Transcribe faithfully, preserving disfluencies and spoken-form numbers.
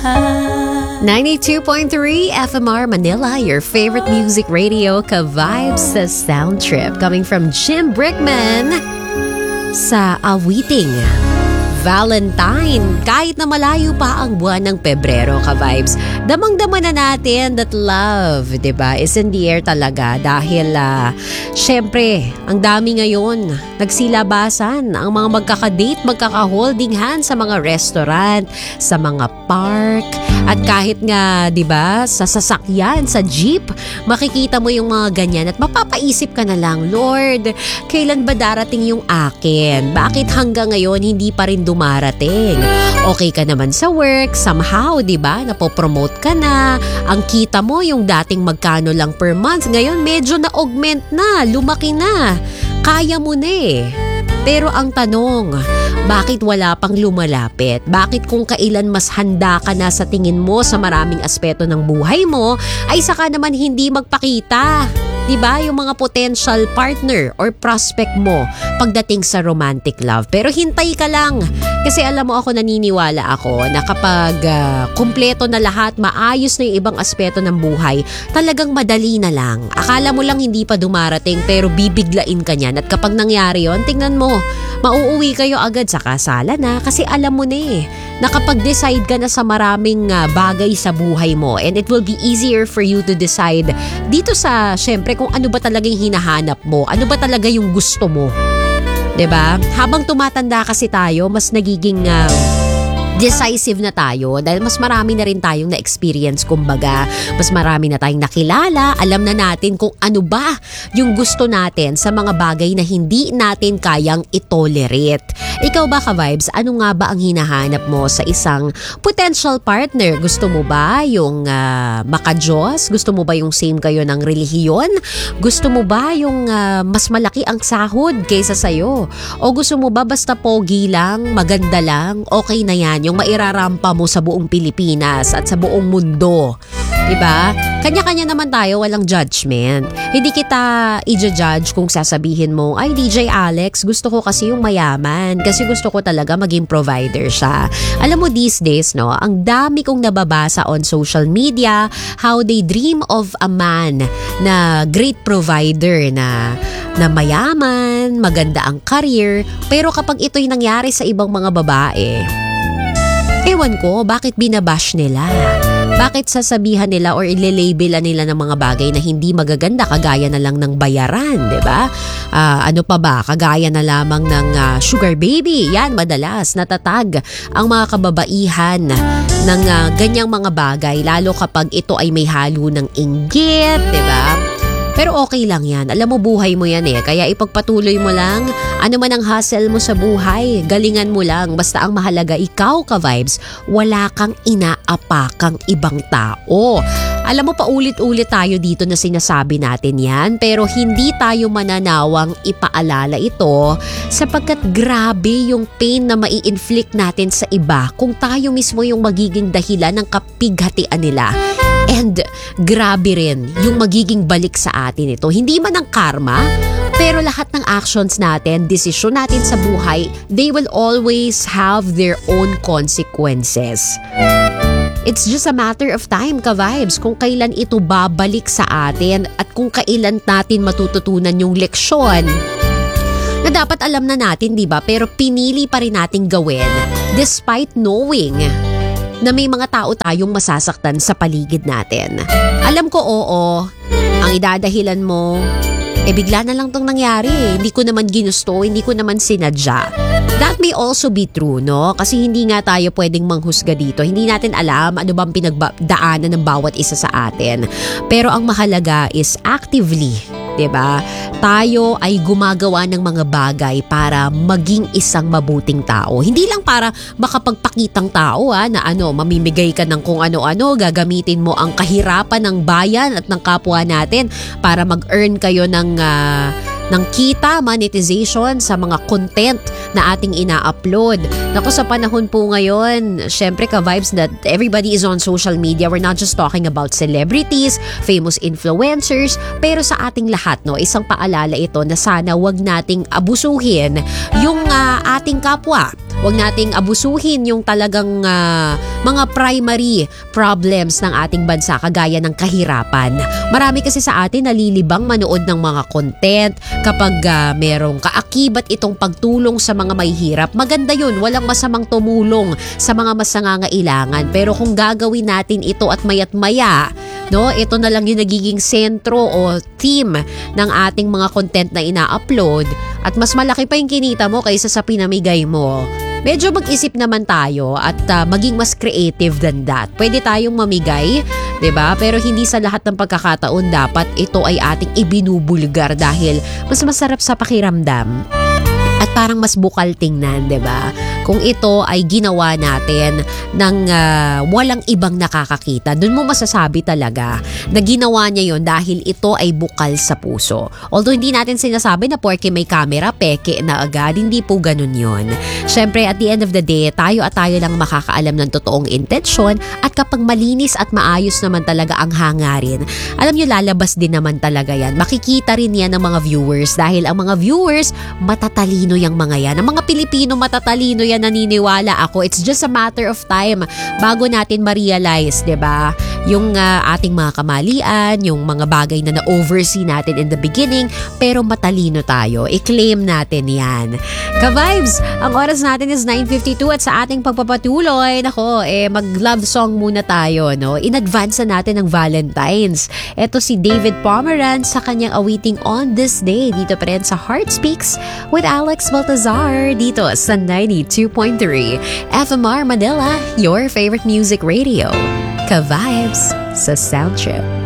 ninety-two point three F M R Manila, your favorite music radio, ka-vibes sa Sound Trip. Coming from Jim Brickman sa awiting Valentine. Kahit na malayo pa ang buwan ng Pebrero, ka-vibes, damang-dama na natin that love, diba, is in the air talaga. Dahil, uh, syempre, ang dami ngayon, nagsilabasan ang mga magkakadate, magkaka-holding hands sa mga restaurant, sa mga park, at kahit nga, diba, sa sasakyan, sa jeep, makikita mo yung mga ganyan at mapapaisip ka na lang, Lord, kailan ba darating yung akin? Bakit hanggang ngayon hindi pa rin dumarating? Okay ka naman sa work, somehow, diba, napopromote ka na, ang kita mo yung dating magkano lang per month, ngayon medyo na-augment na, lumaki na, kaya mo na eh. Pero ang tanong, bakit wala pang lumalapit? Bakit kung kailan mas handa ka na sa tingin mo sa maraming aspeto ng buhay mo, ay saka naman hindi magpakita? Diba? Yung mga potential partner or prospect mo pagdating sa romantic love. Pero hintay ka lang. Kasi alam mo, ako naniniwala ako na kapag uh, kumpleto na lahat, maayos na yung ibang aspeto ng buhay, talagang madali na lang. Akala mo lang hindi pa dumarating pero bibiglain ka niyan. At kapag nangyari yon, tingnan mo, mauuwi kayo agad sa kasala na kasi alam mo na eh, nakapag-decide ka na sa maraming uh, bagay sa buhay mo, and it will be easier for you to decide dito sa, syempre, kung ano ba talaga yung hinahanap mo, ano ba talaga yung gusto mo. 'Di ba? Habang tumatanda kasi tayo, mas nagiging uh, decisive na tayo dahil mas marami na rin tayong na-experience, kumbaga. Mas marami na tayong nakilala, alam na natin kung ano ba yung gusto natin sa mga bagay na hindi natin kayang itolerate. Ikaw ba, ka-vibes, ano nga ba ang hinahanap mo sa isang potential partner? Gusto mo ba yung uh, makajos? Gusto mo ba yung same kayo ng relihiyon? Gusto mo ba yung uh, mas malaki ang sahod kaysa sa'yo? O gusto mo ba basta pogi lang, maganda lang, okay na yan, yung mairarampa mo sa buong Pilipinas at sa buong mundo? Diba? Kanya-kanya naman tayo, walang judgment. Hindi kita i-judge kung sasabihin mo, ay D J Alex, gusto ko kasi yung mayaman. Kasi gusto ko talaga maging provider siya. Alam mo, these days, no, ang dami kong nababasa on social media, how they dream of a man na great provider, na, na mayaman, maganda ang career. Pero kapag ito'y nangyari sa ibang mga babae, ewan ko, bakit binabash nila? Bakit sasabihan nila or ililabela nila ng mga bagay na hindi magaganda, kagaya na lang ng bayaran, di ba? Uh, ano pa ba? Kagaya na lamang ng uh, sugar baby. Yan, madalas natatag ang mga kababaihan ng uh, ganyang mga bagay, lalo kapag ito ay may halo ng inggit, di ba? Pero okay lang yan. Alam mo, buhay mo yan eh. Kaya ipagpatuloy mo lang. Ano man ang hustle mo sa buhay, galingan mo lang. Basta ang mahalaga, ikaw, ka-vibes, wala kang inaapakang ibang tao. Alam mo, paulit-ulit tayo dito na sinasabi natin yan. Pero hindi tayo mananawang ipaalala ito sapagkat grabe yung pain na mai-inflict natin sa iba kung tayo mismo yung magiging dahilan ng kapighatian nila. And grabe rin yung magiging balik sa atin ito. Hindi man ang karma, pero lahat ng actions natin, desisyon natin sa buhay, they will always have their own consequences. It's just a matter of time, ka-vibes, kung kailan ito babalik sa atin at kung kailan natin matututunan yung leksyon na dapat alam na natin, di ba? Pero pinili pa rin nating gawin despite knowing na may mga tao tayong masasaktan sa paligid natin. Alam ko, oo, ang idadahilan mo, eh bigla na lang tong nangyari. Hindi ko naman ginusto, hindi ko naman sinadya. That may also be true, no? Kasi hindi nga tayo pwedeng manghusga dito. Hindi natin alam ano bang pinagdaanan ng bawat isa sa atin. Pero ang mahalaga is actively, diba? Tayo ay gumagawa ng mga bagay para maging isang mabuting tao. Hindi lang para makapagpakitang tao ha, na ano, mamimigay ka ng kung ano-ano, gagamitin mo ang kahirapan ng bayan at ng kapwa natin para mag-earn kayo ng uh, ng kita, monetization sa mga content na ating ina-upload. Naku, sa panahon po ngayon, syempre ka-vibes that everybody is on social media. We're not just talking about celebrities, famous influencers, pero sa ating lahat, no, isang paalala ito na sana wag nating abusuhin yung uh, ating kapwa. Huwag nating abusuhin yung talagang uh, mga primary problems ng ating bansa kagaya ng kahirapan. Marami kasi sa atin nalilibang manood ng mga content kapag uh, merong kaakibat itong pagtulong sa mga may hirap. Maganda yun, walang masamang tumulong sa mga mas nangangailangan. Pero kung gagawin natin ito at mayat maya, no, ito na lang yung nagiging sentro o theme ng ating mga content na ina-upload at mas malaki pa yung kinita mo kaysa sa pinamigay mo. Medyo mag-isip naman tayo at uh, maging mas creative than that. Pwede tayong mamigay, 'di ba? Pero hindi sa lahat ng pagkakataon dapat ito ay ating ibinubulgar dahil mas masarap sa pakiramdam. At parang mas bukal tingnan, 'di ba? Kung ito ay ginawa natin ng uh, walang ibang nakakakita, dun mo masasabi talaga na ginawa niya yon dahil ito ay bukal sa puso. Although hindi natin sinasabi na porke may camera, peke na agad, hindi po ganun yon. Syempre, at the end of the day, tayo at tayo lang makakaalam ng totoong intensyon at kapag malinis at maayos naman talaga ang hangarin, alam nyo, lalabas din naman talaga yan. Makikita rin yan ng mga viewers dahil ang mga viewers, matatalino yung mga yan. Ang mga Pilipino, matatalino yan, naniniwala ako. It's just a matter of time bago natin ma-realize, 'di ba? Yung uh, ating mga kamalian, yung mga bagay na na-oversee natin in the beginning, pero matalino tayo. I-claim natin 'yan. Ka-vibes, ang oras natin is nine fifty-two at sa ating pagpapatuloy, nako, eh mag-love song muna tayo, no? In advance na natin ng Valentine's. Ito si David Pomeranz sa kanyang awiting On This Day dito pa rin sa Heart Speaks with Alex Baltazar dito sa ninety-two point three F M R Manila, your favorite music radio. Ka-vibes sa Sound Trip.